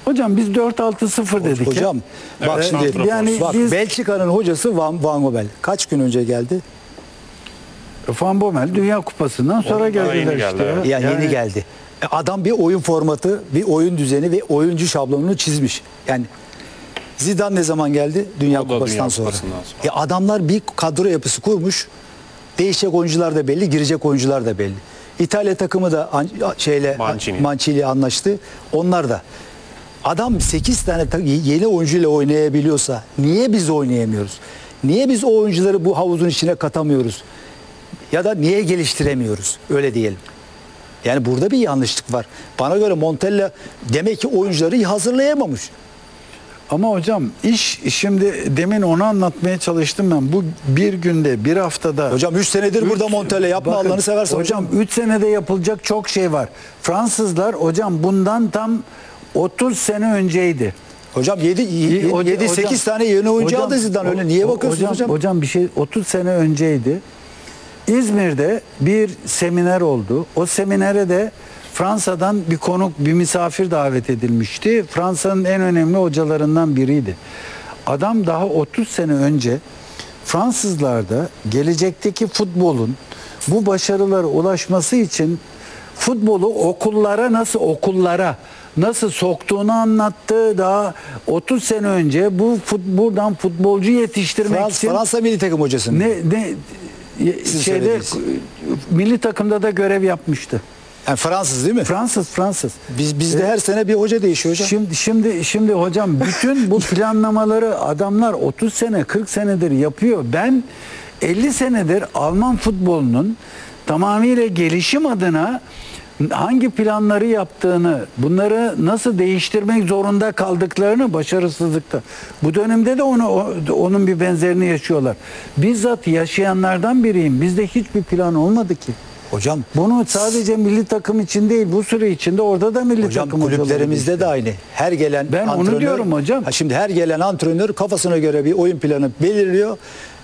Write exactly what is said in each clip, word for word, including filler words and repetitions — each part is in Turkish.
Hocam biz dört altı sıfır dedik. Hocam ya. bak Evet, şimdi santrafor. yani bak biz Belçika'nın hocası Van, Van Gogh kaç gün önce geldi? Van Bommel Dünya Kupası'ndan sonra Daha geldiler yeni işte. geldi, ya. evet. Ya Yani yeni geldi. E, Adam bir oyun formatı, bir oyun düzeni ve oyuncu şablonunu çizmiş. Yani Zidane ne zaman geldi? Dünya O da Kupası'ndan Dünya sonra. Kupası'ndan sonra. E, adamlar bir kadro yapısı kurmuş. Değişecek oyuncular da belli, girecek oyuncular da belli. İtalya takımı da an- şeyle Mancini. Mancini anlaştı. Onlar da. Adam sekiz tane ta- yeni oyuncuyla oynayabiliyorsa niye biz oynayamıyoruz? Niye biz o oyuncuları bu havuzun içine katamıyoruz? Ya da niye geliştiremiyoruz? Öyle diyelim. Yani burada bir yanlışlık var. Bana göre Montella demek ki oyuncuları hazırlayamamış. ama hocam iş şimdi demin onu anlatmaya çalıştım ben. Bu bir günde, bir haftada. Hocam üç senedir Üç- burada Montella yapma Bakın, Allah'ını seversen. Hocam üç senede yapılacak çok şey var. Fransızlar hocam bundan tam otuz sene önceydi. Hocam yedi Hoca- sekiz hocam- tane yeni oyuncu hocam, aldı Zidane öyle. Niye o- bakıyorsunuz hocam? Hocam bir şey otuz sene önceydi. İzmir'de bir seminer oldu. O seminere de Fransa'dan bir konuk, bir misafir davet edilmişti. Fransa'nın en önemli hocalarından biriydi. Adam daha otuz sene önce Fransızlarda gelecekteki futbolun bu başarılara ulaşması için futbolu okullara nasıl okullara nasıl soktuğunu anlattı. Daha otuz sene önce bu fut, buradan futbolcu yetiştirmek Frans, için Fransa milli takım hocası. ne ne Sizin şeyde söylediğiniz. milli takımda da görev yapmıştı. Yani Fransız değil mi? Fransız Fransız. Biz bizde her sene bir hoca değişiyor hocam. Şimdi şimdi şimdi hocam bütün bu planlamaları adamlar otuz sene kırk senedir yapıyor. Ben elli senedir Alman futbolunun tamamıyla gelişim adına hangi planları yaptığını, bunları nasıl değiştirmek zorunda kaldıklarını başarısızlıkta. Bu dönemde de onu o- onun bir benzerini yaşıyorlar. Bizzat yaşayanlardan biriyim. Bizde hiçbir plan olmadı ki. Hocam Bunu sadece milli takım için değil, bu süre içinde orada da milli Hocam takım hocaları kulüplerimizde değişti. de aynı. Her gelen Ben onu antrenör, diyorum hocam. Ha şimdi her gelen antrenör kafasına göre bir oyun planı belirliyor.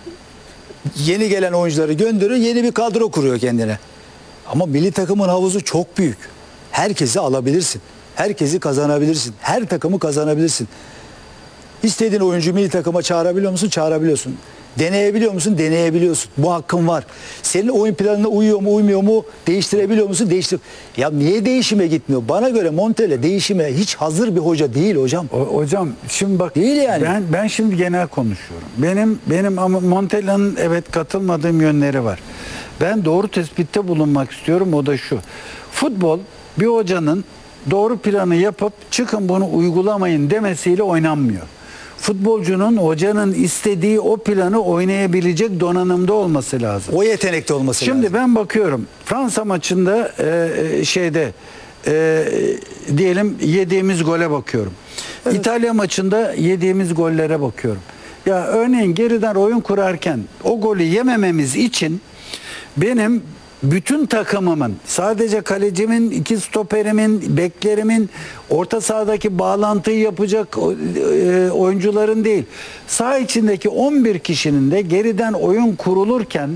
Yeni gelen oyuncuları gönderiyor, yeni bir kadro kuruyor kendine. Ama milli takımın havuzu çok büyük. Herkesi alabilirsin. Herkesi kazanabilirsin. Her takımı kazanabilirsin. İstediğin oyuncu milli takıma çağırabiliyor musun? Çağırabiliyorsun. Deneyebiliyor musun? Deneyebiliyorsun. Bu hakkın var. Senin oyun planına uyuyor mu, uymuyor mu? Değiştirebiliyor musun? Değiştir. Ya niye değişime gitmiyor? Bana göre Montella değişime hiç hazır bir hoca değil hocam. O- hocam şimdi bak Değil yani. ben ben şimdi genel konuşuyorum. Benim benim ama Montella'nın evet katılmadığım yönleri var. Ben doğru tespitte bulunmak istiyorum, o da şu. Futbol bir hocanın doğru planı yapıp çıkın bunu uygulamayın demesiyle oynanmıyor. Futbolcunun hocanın istediği o planı oynayabilecek donanımda olması lazım. O yetenekte olması Şimdi lazım. ben bakıyorum Fransa maçında e, şeyde e, diyelim yediğimiz gole bakıyorum. İtalya maçında yediğimiz gollere bakıyorum. Ya örneğin geriden oyun kurarken o golü yemememiz için benim bütün takımımın, sadece kalecimin, iki stoperimin, beklerimin, orta sahadaki bağlantıyı yapacak e, oyuncuların değil, saha içindeki on bir kişinin de geriden oyun kurulurken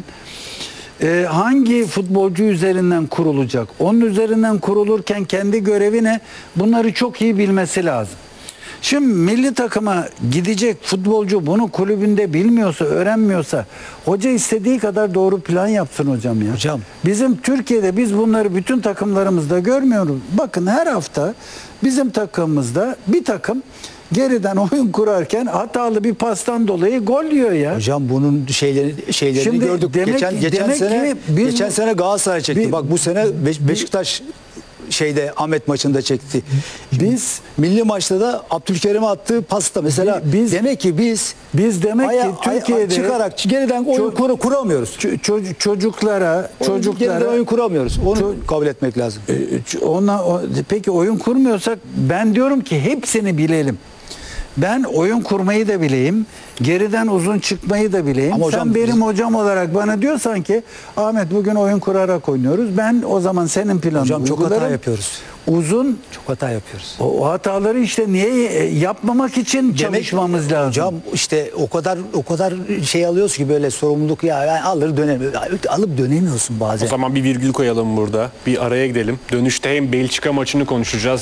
e, hangi futbolcu üzerinden kurulacak, onun üzerinden kurulurken kendi görevi ne, bunları çok iyi bilmesi lazım. Şimdi milli takıma gidecek futbolcu bunu kulübünde bilmiyorsa, öğrenmiyorsa hoca istediği kadar doğru plan yapsın hocam ya. Hocam. Bizim Türkiye'de biz bunları bütün takımlarımızda görmüyoruz. Bakın her hafta bizim takımımızda bir takım geriden oyun kurarken hatalı bir pastan dolayı gol yiyor ya. Hocam bunun şeyleri şeylerini Şimdi gördük. demek geçen ki- geçen demek sene ki biz geçen bu- sene Galatasaray çekti. Bir- Bak bu sene Beş- Beşiktaş şeyde Ahmet maçında çekti. Biz Milli maçta da Abdülkerim'e attığı pasta mesela Biz- demek ki biz biz demek aya- ki Türkiye'de aya- çıkarak geriden oyun Ço- kur- kuramıyoruz. ço- çocuk- çocuklara Çocuk geriden çocuklara oyun kuramıyoruz. Onu Ço- kabul etmek lazım. E, Ona, o- peki oyun kurmuyorsak ben diyorum ki hepsini bilelim. Ben oyun kurmayı da bileyim, geriden uzun çıkmayı da bileyim. Ama hocam Sen benim biz- hocam olarak bana diyorsan ki Ahmet bugün oyun kurarak oynuyoruz. Ben o zaman senin planını Hocam çok hata uygularım. yapıyoruz. Uzun Çok hata yapıyoruz. o, o hataları işte niye e, yapmamak için çalışmamız lazım. Hocam işte o kadar o kadar şey alıyoruz ki böyle sorumluluk ya yani alır dönemiyor. Alıp dönemiyorsun bazen. O zaman bir virgül koyalım burada. Bir araya gidelim. Dönüşte hem Belçika maçını konuşacağız